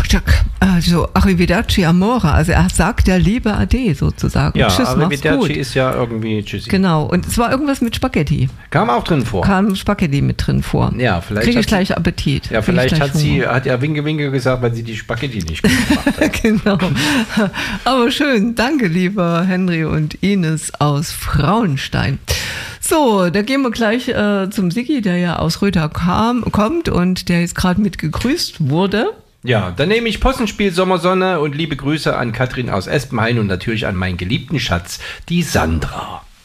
Also Arrivederci Amore, also er sagt ja Liebe Ade sozusagen. Ja, Tschüss, Arrivederci ist ja irgendwie Tschüssi. Genau, und es war irgendwas mit Spaghetti. Kam auch drin vor. Kam Spaghetti mit drin vor. Ja, vielleicht kriege ich gleich Appetit. Ja, vielleicht hat ja Winke Winke gesagt, weil sie die Spaghetti nicht gut gemacht hat. Genau. Aber schön, danke lieber Henry und Ines aus Frauenstein. So, da gehen wir gleich zum Siggi, der ja aus Röther kommt und der jetzt gerade mit gegrüßt wurde. Ja, dann nehme ich Possenspiel Sommersonne und liebe Grüße an Katrin aus Espenhain und natürlich an meinen geliebten Schatz, die Sandra.